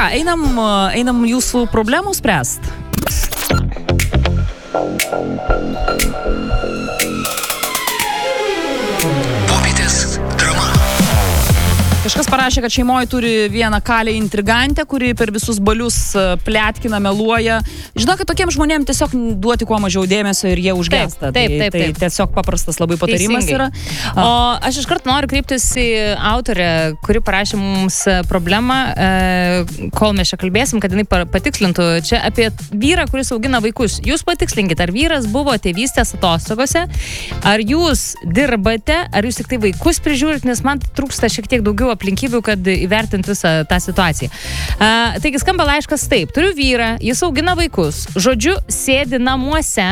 ką, einam jūsų problemų spręst. Kažkas parašė, kad šeimoje turi vieną kalę intrigantę, kuri per visus balius pletkina, meluoja. Žinokit, tokiem žmonėm tiesiog duoti kuo mažiau dėmesio ir jie užgesta. Taip. Tai tiesiog paprastas labai patarimas yra. O aš iškart noriu kreiptis į autorę, kuri parašė mums problemą, kol mes čia kalbėsim, kad jinai patikslintų čia apie vyrą, kuris augina vaikus. Jūs patikslinkit, ar vyras buvo tėvystės atostogose, ar jūs dirbate, ar jūs tik tai vaikus prižiūrit, nes man trūksta šiek tiek daugiau aplinkybių, kad įvertint visą tą situaciją. Taigi skamba laiškas taip. Turiu vyrą, jis augina vaikus. Žodžiu, sėdi namuose.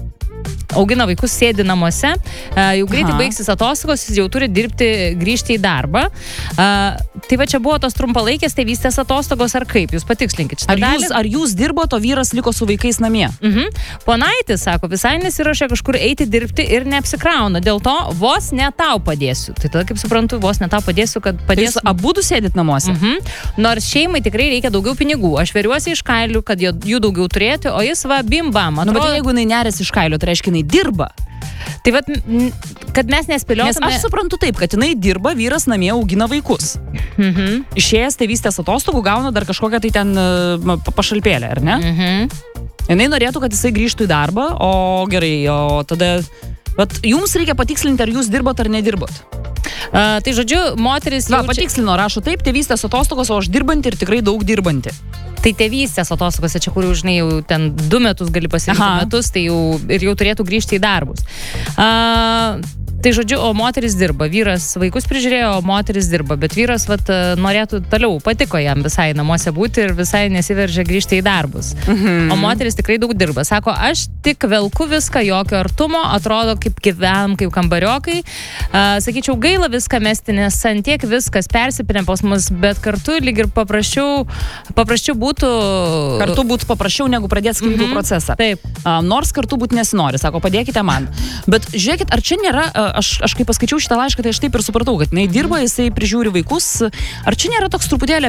Jau greitai baigsis atostogos, jis jau turi dirbti, grįžti į darbą. Tai va čia buvo tos trumpalaikės tėvystės atostogos, ar kaip? Jūs patikslinkit. Ar jūs dirbote, o vyras liko su vaikais namie? Ponaitis sako, visai nesiruošia kažkur eiti dirbti ir neapsikrauna. Dėl to vos ne tau padėsiu. Tai tada, kaip suprantu, vos ne tau padėsiu, kad padėsiu. Jūs abudu sėdit namuose? Nors šeimai tikrai reikia daugiau pinigų. Aš veriuosi iš kailių, kad jų daugiau turėti, o jis va bim bam. Bet jeigu jinai nerės iš kailių, tai reiškia, jinai dirba. Tai vat, kad mes nespėliotume... Nes aš suprantu taip, kad jinai dirba, vyras namie augina vaikus. Išėjęs tėvystės atostogų gauna dar kažkokią tai ten pašalpėlę, ar ne? Jinai norėtų, kad jisai grįžtų į darbą, o gerai, o tada... Bet jums reikia patikslinti, ar jūs dirbot ar nedirbot. Tai žodžiu, moteris... Patikslino, rašo taip, tėvystės atostogos, o aš dirbanti ir tikrai daug dirbanti. Tai tėvystės atostogose, čia kur jau, žinai, jau ten 2 metus gali pasirinkti metus, tai jau turėtų grįžti į darbus. Tai žodžiu, o moteris dirba, vyras vaikus prižiūrėjo, o moteris dirba, bet vyras norėtų toliau, patiko jam visai namuose būti ir visai nesiveržia grįžti į darbus. O moteris tikrai daug dirba. Sako, aš tik velku viską, jokio artumo, atrodo kaip gyvenam, kaip kambariokai. Sakyčiau, gaila viską mesti, nes antiek viskas persipinė pas mus, bet kartu lyg ir paprasčiau būtų... Kartu būtų paprasčiau, negu pradėti skyrybų procesą. Taip. Nors kartu būti nesinori, sako, padėkite man. Bet žiūrėkit, ar čia nėra... Aš kai paskaičiau šitą laišką, tai aš taip ir supratau, kad jinai dirba, jisai prižiūri vaikus. Ar čia nėra toks truputėlį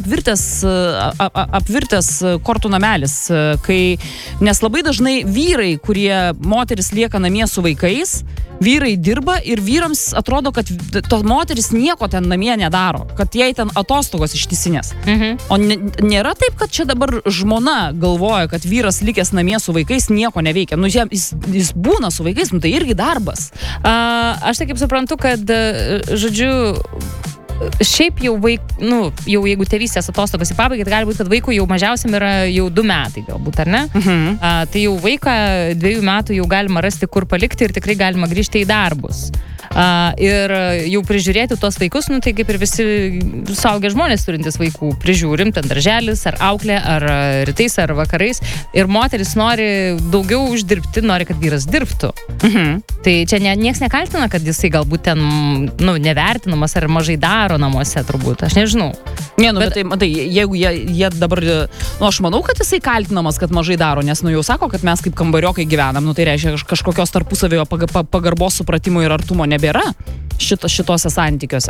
apvirtęs kortų namelis, nes labai dažnai vyrai, kurie moteris lieka namie su vaikais, vyrai dirba ir vyrams atrodo, kad to moteris nieko ten namie nedaro, kad jai ten atostogos ištisinės. O nėra taip, kad čia dabar žmona galvoja, kad vyras likęs namie su vaikais nieko neveikia. Jis būna su vaikais, tai irgi darbas. Aš tai kaip suprantu, kad, žodžiu, šiaip jau jau jeigu tėvystės atostogos į pabaigą, tai gali būti, kad vaikų jau mažiausiam yra jau 2 metai galbūt, ar ne? Tai jau vaiką 2 metų jau galima rasti, kur palikti ir tikrai galima grįžti į darbus. Ir jau prižiūrėti tuos vaikus, tai kaip ir visi suaugę žmonės turintis vaikų prižiūrim, ten darželis, ar auklė, ar rytais, ar vakarais. Ir moteris nori daugiau uždirbti, nori, kad vyras dirbtų. Tai čia nieks nekaltina, kad jisai galbūt ten nevertinamas ar mažai daro namuose, turbūt. Aš nežinau. Bet jeigu jie dabar... aš manau, kad jisai kaltinamas, kad mažai daro, nes jau sako, kad mes kaip kambariokai gyvenam, tai reiškia kažkokios tarpusavio pagarbos supratimo ir artumo nebėra šitose santykiuose.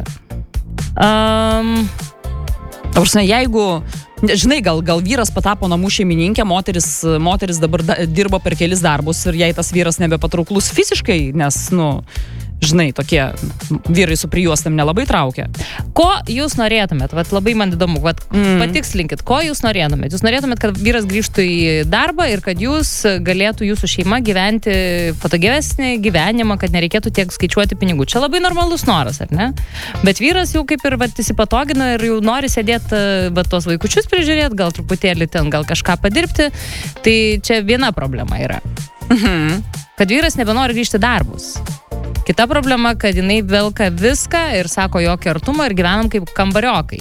Jeigu, žinai, gal vyras patapo namų šeimininkė, moteris dabar dirba per kelis darbus ir jai tas vyras nebepatrauklus fiziškai, nes, žinai, tokie vyrai su prijuostam nelabai traukia. Ko jūs norėtumėt? Labai man įdomu, patikslinkit, ko jūs norėtumėt? Jūs norėtumėt, kad vyras grįžtų į darbą ir kad galėtų jūsų šeima gyventi patogesnį gyvenimą, kad nereikėtų tiek skaičiuoti pinigų. Čia labai normalus noras, ar ne? Bet vyras jau kaip ir įsipatogina ir jau nori sėdėti tos vaikučius prižiūrėti, gal truputėlį ten, gal kažką padirbti. Tai čia viena problema yra. Kad vyras nebenori grįžti darbus. Kita problema, kad jinai velka viską ir sako jokio artumo ir gyvenam kaip kambariokai.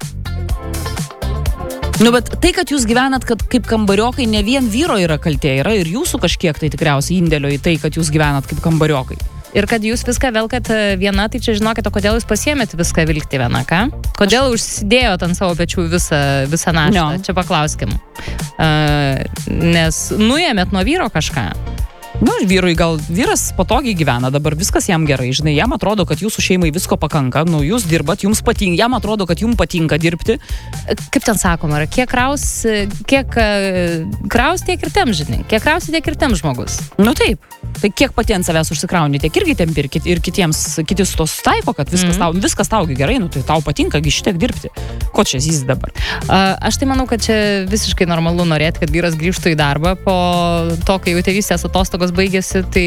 Bet tai, kad jūs gyvenat kaip kambariokai, ne vien vyro yra kaltė, yra ir jūsų kažkiek tai tikriausiai indėlio į tai, kad jūs gyvenat kaip kambariokai. Ir kad jūs viską velkat viena, tai čia žinokite, kodėl jūs pasiėmėt viską vilkti viena, ką? Kodėl užsidėjot ant savo pečių visą naštą? Čia paklauskim. Nes nuėmėt nuo vyro kažką. Nu, vyrui gal vyras patogiai gyvena, dabar viskas jam gerai, žinai, jam atrodo, kad jūsų šeimai visko pakanka, nu, jūs dirbat, jums patinka, jam atrodo, kad jums patinka dirbti. Kaip ten sakoma, kiek kraus, tiek ir tem, žinai, kiek krausi, tiek ir tem žmogus. Nu taip, tai kiek pati ant savęs užsikrauni, tiek irgi tempi ir kitis tos taiko, kad viskas taugi gerai, nu, tai tau patinka šitiek dirbti. Ko čia zys dabar? Aš tai manau, kad čia visiškai normalu norėti, kad vyras grįžtų į darbą po to, kai jau tėvystės atostogos baigėsi, tai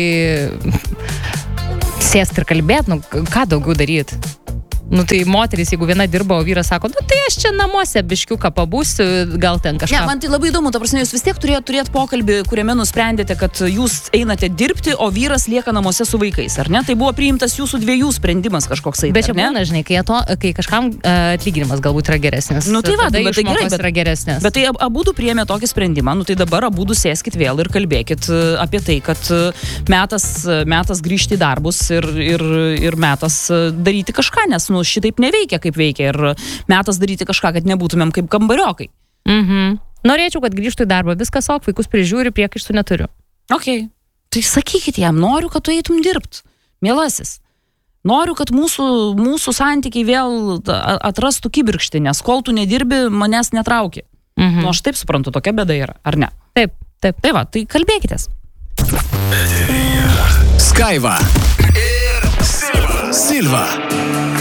sėst ir kalbėt, nu, ką daugiau daryti. Nu, tai moteris, jeigu viena dirba, o vyras sako, nu, tai aš čia namuose biškiuką pabūsiu, gal ten kažką. Ne, man tai labai įdomu, ta prasme, jūs vis tiek turėt pokalbį, kuriame nusprendėte, kad jūs einate dirbti, o vyras lieka namuose su vaikais, ar ne? Tai buvo priimtas jūsų dviejų sprendimas kažkoks. Bet čia būna, žinai, kai kažkam atlyginimas galbūt yra geresnis. Nu, tai va, bet tai gerai, yra geresnis. Bet tai abudu priėmė tokį sprendimą, nu, tai dabar abudu sėskit vėl ir kalbėkit apie tai, kad metas grįžti į darbus ir metas daryti kažką, nes, nu, šitaip neveikia, kaip veikia, ir metas daryti kažką, kad nebūtumėm kaip kambariokai. Norėčiau, kad grįžtų į darbą, viskas ok, vaikus prižiūri, priekaištų neturiu. Ok, tai sakykit jam, noriu, kad tu eitum dirbt, mielasis. Noriu, kad mūsų santykiai vėl atrastų kibirkštį, nes kol tu nedirbi, manęs netrauki. Nu, aš taip suprantu, tokia bėda yra, ar ne? Taip. Tai va, tai kalbėkitės. Skaiva ir Silva.